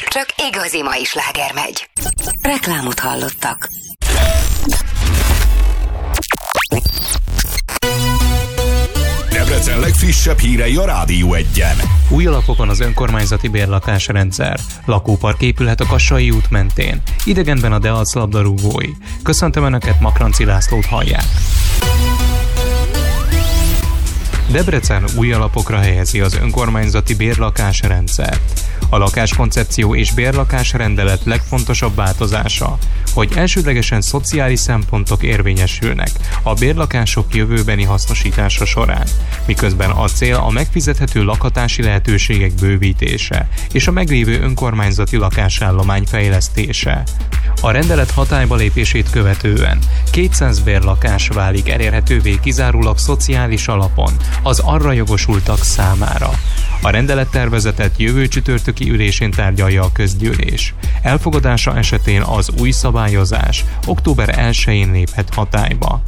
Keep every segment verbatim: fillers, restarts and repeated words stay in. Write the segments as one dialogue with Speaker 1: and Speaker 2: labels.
Speaker 1: csak igazi mai sláger megy. Reklámot hallottak.
Speaker 2: Debrecen legfrissebb hírei a Rádió Egyen.
Speaker 3: Új alapokon az önkormányzati bérlakásrendszer. Lakópark épülhet a Kassai út mentén. Idegenben a Deac labdarúgói. Köszöntöm Önöket, Makranci Lászlót hallják. Debrecen új alapokra helyezi az önkormányzati bérlakásrendszert. A lakáskoncepció és bérlakásrendelet legfontosabb változása, hogy elsődlegesen szociális szempontok érvényesülnek a bérlakások jövőbeni hasznosítása során, miközben a cél a megfizethető lakhatási lehetőségek bővítése és a meglévő önkormányzati lakásállomány fejlesztése. A rendelet hatályba lépését követően kétszáz bérlakás válik elérhetővé kizárólag szociális alapon az arra jogosultak számára. A rendelettervezetet jövő csütörtöki ülésén tárgyalja a közgyűlés. Elfogadása esetén az új szabályozás október elsején léphet hatályba.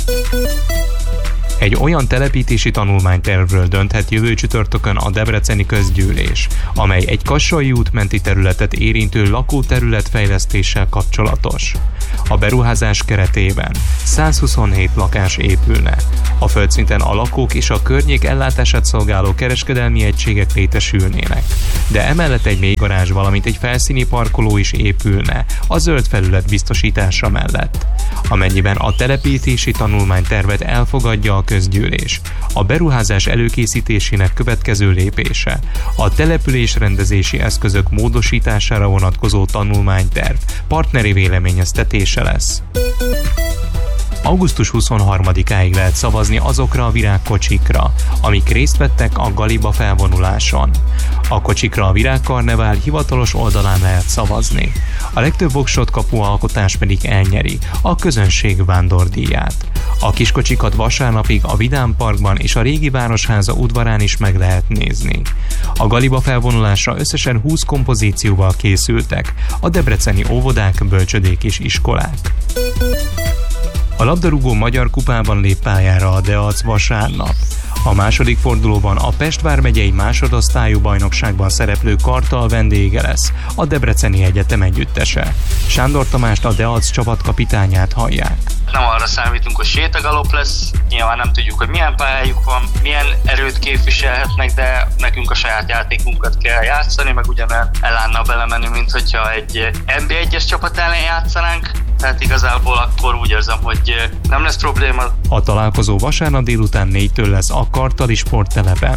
Speaker 3: Egy olyan telepítési tanulmánytervről dönthet jövő csütörtökön a debreceni közgyűlés, amely egy Kassai út menti területet érintő lakóterületfejlesztéssel kapcsolatos. A beruházás keretében százhuszonhét lakás épülne. A földszinten a lakók és a környék ellátását szolgáló kereskedelmi egységek létesülnének, de emellett egy mélygarázs, valamint egy felszíni parkoló is épülne a zöld felület biztosítása mellett. Amennyiben a telepítési tanulmánytervet elfogadja a közgyűlés, a beruházás előkészítésének következő lépése a településrendezési eszközök módosítására vonatkozó tanulmányterv partneri véleményeztetése lesz. augusztus huszonharmadikáig lehet szavazni azokra a virágkocsikra, amik részt vettek a Galiba felvonuláson. A kocsikra a Virágkarnevál hivatalos oldalán lehet szavazni. A legtöbb voksot kapó alkotás pedig elnyeri a közönség vándordíját. A kiskocsikat vasárnapig a Vidám Parkban és a Régi Városháza udvarán is meg lehet nézni. A Galiba felvonulásra összesen húsz kompozícióval készültek a debreceni óvodák, bölcsödék és iskolák. A labdarúgó magyar kupában lép pályára a Deac vasárnap. A második fordulóban a Pest vármegyei másodosztályú bajnokságban szereplő Kartal vendége lesz a Debreceni Egyetem együttese. Sándor Tamást, a Deac csapatkapitányát hallják.
Speaker 4: Nem arra számítunk, hogy sétagalop lesz, nyilván nem tudjuk, hogy milyen pályájuk van, milyen erőt képviselhetnek, de nekünk a saját játékunkat kell játszani, meg ugyanolyan elánnal belemenni, mint hogyha egy en bé egyes csapat ellen játszanánk, tehát igazából akkor úgy érzem, hogy nem lesz probléma.
Speaker 3: A találkozó vasárnap délután négytől lesz a Kartali sporttelepen.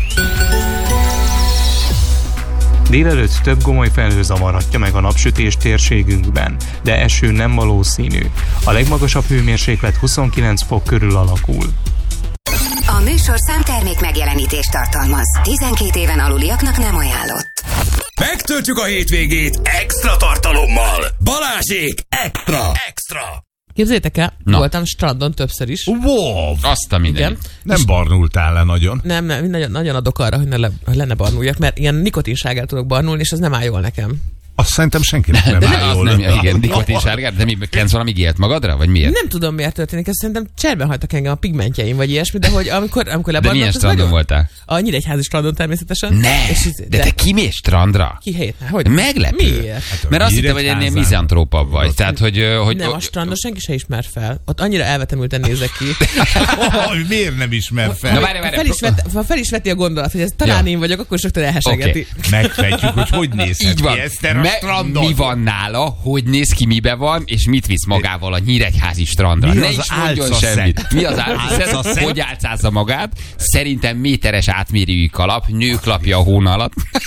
Speaker 3: Délelőtt több gomoly felhő zavarhatja meg a napsütés térségünkben, de eső nem valószínű. A legmagasabb hőmérséklet huszonkilenc fok körül alakul.
Speaker 1: A műsor számtermék megjelenítést tartalmaz. tizenkét éven aluliaknak nem ajánlott.
Speaker 2: Megtöltjük a hétvégét extra tartalommal. Balázsék extra! Extra!
Speaker 5: Képzeljétek el,
Speaker 6: Na.
Speaker 5: voltam strandon többször is.
Speaker 6: Wow! Azt a minden.
Speaker 5: Igen.
Speaker 7: Nem barnultál le nagyon?
Speaker 5: Nem, nem, nagyon, nagyon adok arra, hogy ne, le, hogy lenne barnuljak, mert ilyen nikotinsággal tudok barnulni, és az nem áll jól nekem.
Speaker 7: Azt szerintem senkinek nem
Speaker 6: De
Speaker 7: áll
Speaker 6: az
Speaker 7: jól.
Speaker 6: nem, igen, nikotinsárgát, de mi, kensz valami gélt magadra, vagy miért?
Speaker 5: Nem tudom, miért történik, ez szerintem cserben hagytak engem a pigmentjeim, vagy ilyesmi, de hogy amikor, amikor
Speaker 6: De milyen
Speaker 5: lebarnult, az
Speaker 6: strandon
Speaker 5: nagyon...
Speaker 6: voltál?
Speaker 5: A Nyíregyházi strandon természetesen.
Speaker 6: Ne!
Speaker 5: És,
Speaker 6: De te kimész strandra?
Speaker 5: Ki helyett? Hogy?
Speaker 6: Meglepő.
Speaker 5: Miért?
Speaker 7: Hát,
Speaker 6: Mert azt hittem, hogy ennél mizantrópabb vagy. Tehát, hogy... hogy
Speaker 5: Nem, a strandon senki se ismer fel. Ott annyira elvetemülten nézek ki.
Speaker 7: Oh, miért nem ismer fel?
Speaker 6: Na, várj,
Speaker 5: Ha
Speaker 6: várj,
Speaker 5: fel, is vet, ha fel is veti a gondolat, hogy ez talán
Speaker 6: Ja.
Speaker 5: én vagyok, akkor is rögtön elhesegeti.
Speaker 6: Oké.
Speaker 7: Megfejtjük, hogy hogy nézhet
Speaker 6: Így van.
Speaker 7: ki Eszter a
Speaker 6: Me-
Speaker 7: strandon.
Speaker 6: mi van nála, hogy néz ki, mibe van, és mit visz magával a Nyíregyházi strandra.
Speaker 7: Mi
Speaker 6: Ne
Speaker 7: az
Speaker 6: is mondjon
Speaker 7: álcaszett?
Speaker 6: semmit. Mi az álcaszett?
Speaker 7: Álcaszett?
Speaker 6: Hogy álcázza magát? Szerintem méteres átmérőjű kalap, nőklapja a hón alatt.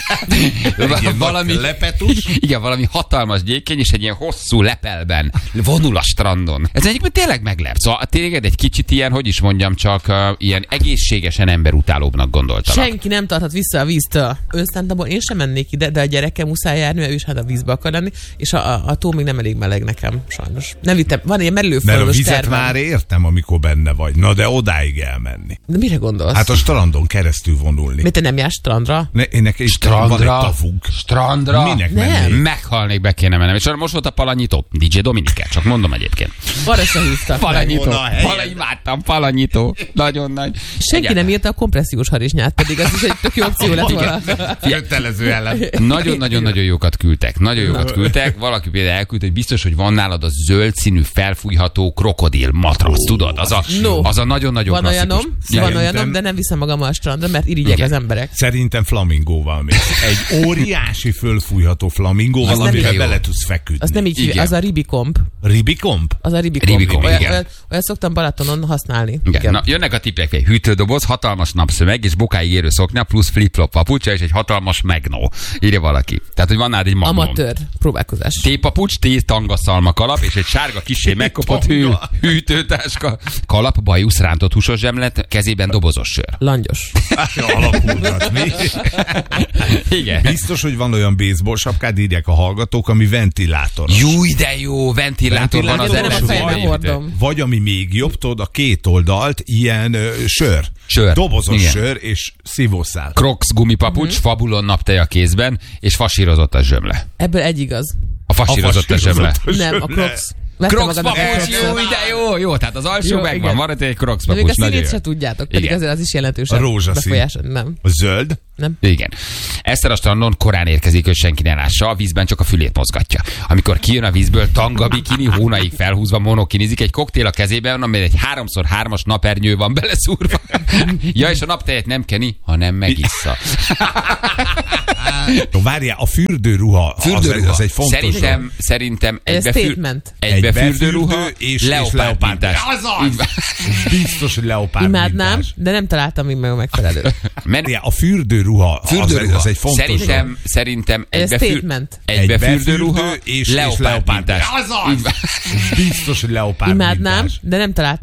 Speaker 6: valami
Speaker 7: lepetus.
Speaker 6: Igen, valami hatalmas gyékény, és egy ilyen hosszú lepelben vonul a strandon. Ez egyébként tényleg meglep. Szóval tényleg egy kicsit ilyen, hogy is mondjam, csak uh, ilyen egészségesen emberutálóbbnak gondoltalak.
Speaker 5: Senki nem tarthat vissza a víztől. Önszántamból én sem mennék ide, de a gyerekem muszáj járni, mert ő is hát a vízbe akar lenni, és a, a, a tó még nem elég meleg nekem, sajnos. Nem vittem, van ilyen
Speaker 7: Mert a
Speaker 5: merülőfölös
Speaker 7: vizet
Speaker 5: tervem.
Speaker 7: már értem, amikor benne vagy. Na de odáig elmenni.
Speaker 5: De mire gondolsz?
Speaker 7: Hát a strandon keresztül vonulni.
Speaker 5: Miért te nem jársz strandra?
Speaker 7: Ne, ennek egy van egy
Speaker 6: Strandra,
Speaker 7: tavunk.
Speaker 6: strandra,
Speaker 7: Minek
Speaker 5: Nem.
Speaker 7: mennék?
Speaker 6: meghalnék, be kéne mennem. És most volt a palanyító, dé dzsé Dominikát, csak mondom egyébként.
Speaker 5: Arra se hívtak.
Speaker 6: Palanyító,
Speaker 7: Volna a helyen.
Speaker 6: Pala, imádtam, palanyító, nagyon nagy.
Speaker 5: Senki nem írta a kompressziós harisnyát, pedig az is egy tök jó opció lett volna.
Speaker 7: Kötelező ellen.
Speaker 6: Nagyon-nagyon-nagyon jókat küldtek. küldtek. Nagyon jókat küldtek. Valaki például elküldte, hogy biztos, hogy van nálad a zöld színű felfújható krokodil matrac, tudod? Az a,
Speaker 5: No.
Speaker 6: az a nagyon-nagyon
Speaker 5: Van
Speaker 6: klasszikus.
Speaker 5: olyanom, van
Speaker 7: Szerintem-
Speaker 5: olyanom, de nem viszem magam a strandra, mert irigyek
Speaker 6: Igen.
Speaker 5: az emberek.
Speaker 7: Szerintem flamingóval még. Egy óriási fölfújható flamingóval,
Speaker 5: Az nem
Speaker 7: amivel
Speaker 6: jó.
Speaker 7: bele tudsz feküdni.
Speaker 5: Az nem így hívja,
Speaker 6: Igen.
Speaker 5: az a ribikomp.
Speaker 7: Ribikomp?
Speaker 5: Az a ribikomp.
Speaker 6: Ribikomp,
Speaker 5: Olyan,
Speaker 6: igen.
Speaker 5: olyan, olyan szoktam Balatonon használni.
Speaker 6: Igen. Na, jönnek a tippek, fél. Hűtődoboz, hatalmas napszömeg és bokáig érő szoknya, plusz flip-flop papucsa és egy hatalmas magnó. Írja valaki. Tehát, hogy van nálad egy magnó.
Speaker 5: Amatőr próbálkozás.
Speaker 6: Tépapucs, té tangaszalma kalap és egy sárga kisé megkopott hű, hűtőtáska. Kalap, bajusz, rántott húsos zsemlet, kezében dobozos sör.
Speaker 5: Langyos.
Speaker 7: Alakulhat, mi?
Speaker 6: Igen.
Speaker 7: Biztos, hogy van olyan baseball sapkád, írják a hallgatók, ami ventilátoros.
Speaker 6: Júj, de jó, ventilátor van az
Speaker 5: Ventilátor, nem a
Speaker 6: első
Speaker 5: fejembe
Speaker 6: beépítve.
Speaker 5: hordom.
Speaker 7: Vagy ami még jobb, tudod, a két oldalt ilyen ö, sör.
Speaker 6: Sör.
Speaker 7: Dobozos
Speaker 6: Igen.
Speaker 7: sör és szívószál.
Speaker 6: Crocs gumipapucs,
Speaker 5: Mhm.
Speaker 6: fabulon napteja kézben, és fasírozott a zsömle.
Speaker 5: Ebből egy igaz.
Speaker 6: A fasírozott a zsömle.
Speaker 5: Nem, a Crocs. Vettem
Speaker 6: Crocs
Speaker 5: magadnak a
Speaker 6: papucs,
Speaker 5: Crocsot.
Speaker 6: jó, de jó, jó, tehát az alsó
Speaker 5: Jó,
Speaker 6: megvan,
Speaker 5: igen.
Speaker 6: van egy Crocs
Speaker 5: De még a
Speaker 6: papucs, nagyon
Speaker 5: színét
Speaker 6: jó.
Speaker 5: se tudjátok, pedig
Speaker 6: Igen.
Speaker 5: azért az is jelentős.
Speaker 7: A rózsaszín.
Speaker 5: Befolyás, nem.
Speaker 7: A zöld?
Speaker 5: Nem.
Speaker 6: Igen. Eszter a strandon korán érkezik, hogy senki ne lássa, a vízben csak a fülét mozgatja. Amikor kijön a vízből, tanga bikini, hónaig felhúzva monokinizik, egy koktél a kezében, amely egy háromszor hármas napernyő van beleszúrva. Ja, és a naptejet nem keni, hanem megissza.
Speaker 7: Várjál, a fürdőruha,
Speaker 6: Fürdőruha.
Speaker 7: Az, az egy fontos
Speaker 6: Szerintem,
Speaker 7: dolog.
Speaker 6: szerintem
Speaker 5: Ez
Speaker 6: egybe, für,
Speaker 5: statement.
Speaker 6: egybe
Speaker 7: Egybe
Speaker 6: fürdőruha,
Speaker 7: fürdő és- és
Speaker 6: leopárdmintás.
Speaker 7: leopárdmintás.
Speaker 6: Így van.
Speaker 7: Biztos, hogy leopárd
Speaker 5: Imádnám,
Speaker 7: mintás.
Speaker 5: de nem találtam még meg a megfelelőt.
Speaker 6: Men-
Speaker 7: Várjál, a fürdőruha,
Speaker 6: Fürdőruha.
Speaker 7: Az, az egy fontos
Speaker 6: Szerintem,
Speaker 7: dolog.
Speaker 6: szerintem
Speaker 5: Ez
Speaker 6: egybe, für,
Speaker 5: statement.
Speaker 6: egybe
Speaker 7: Egybe
Speaker 6: fürdőruha,
Speaker 7: fürdő és- és
Speaker 6: leopárdmintás.
Speaker 7: leopárdmintás.
Speaker 6: Így van.
Speaker 7: Biztos, hogy leopárd
Speaker 5: Imádnám,
Speaker 7: mintás.
Speaker 5: de nem találtam